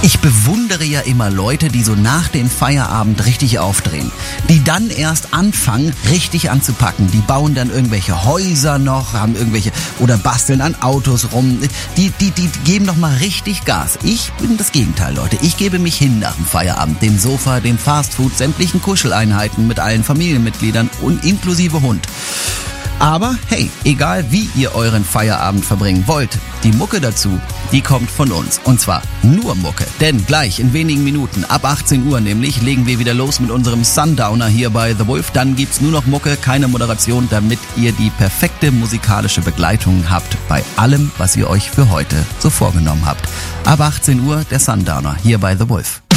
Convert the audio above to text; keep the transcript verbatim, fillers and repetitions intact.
Ich bewundere ja immer Leute, die so nach dem Feierabend richtig aufdrehen. Die dann erst anfangen, richtig anzupacken. Die bauen dann irgendwelche Häuser noch, haben irgendwelche oder basteln an Autos rum. Die, die, die geben noch mal richtig Gas. Ich bin das Gegenteil, Leute. Ich gebe mich hin nach dem Feierabend. Dem Sofa, dem Fastfood, sämtlichen Kuscheleinheiten mit allen Familienmitgliedern und inklusive Hund. Aber hey, egal wie ihr euren Feierabend verbringen wollt, die Mucke dazu, die kommt von uns. Und zwar nur Mucke. Denn gleich in wenigen Minuten, ab achtzehn Uhr nämlich, legen wir wieder los mit unserem Sundowner hier bei The Wolf. Dann gibt's nur noch Mucke, keine Moderation, damit ihr die perfekte musikalische Begleitung habt bei allem, was ihr euch für heute so vorgenommen habt. Ab achtzehn Uhr der Sundowner hier bei The Wolf.